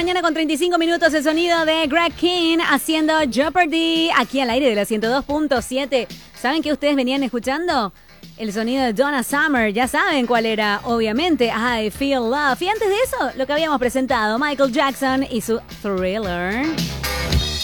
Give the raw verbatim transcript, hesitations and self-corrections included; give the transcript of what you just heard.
mañana con treinta y cinco minutos, el sonido de Greg King haciendo Jeopardy aquí al aire de la ciento dos punto siete. ¿Saben qué ustedes venían escuchando? El sonido de Donna Summer, ya saben cuál era, obviamente, I Feel Love. Y antes de eso, lo que habíamos presentado, Michael Jackson y su Thriller.